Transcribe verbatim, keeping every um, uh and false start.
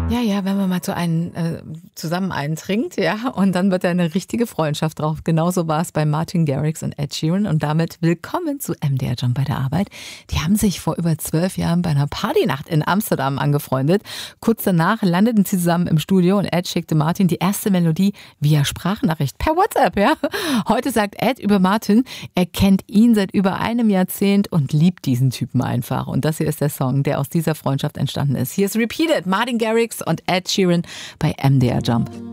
Ja, ja, wenn man mal zu einem, äh, zusammen einen trinkt, ja, und dann wird da eine richtige Freundschaft drauf. Genauso war es bei Martin Garrix und Ed Sheeran. Und damit willkommen zu M D R Jump bei der Arbeit. Die haben sich vor über zwölf Jahren bei einer Partynacht in Amsterdam angefreundet. Kurz danach landeten sie zusammen im Studio und Ed schickte Martin die erste Melodie via Sprachnachricht per WhatsApp, ja. Heute sagt Ed über Martin, er kennt ihn seit über einem Jahrzehnt und liebt diesen Typen einfach. Und das hier ist der Song, der aus dieser Freundschaft entstanden ist. Hier ist Repeated, Martin Garrix und Ed Sheeran bei M D R Jump.